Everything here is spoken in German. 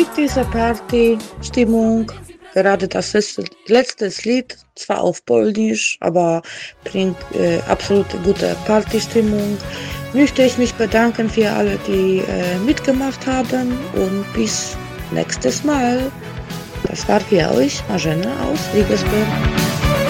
mit dieser Partystimmung. Gerade das letzte Lied, zwar auf Polnisch, aber bringt absolut gute Partystimmung. Möchte ich mich bedanken für alle, die mitgemacht haben und bis nächstes Mal. Das war für euch Marzena aus Regensburg.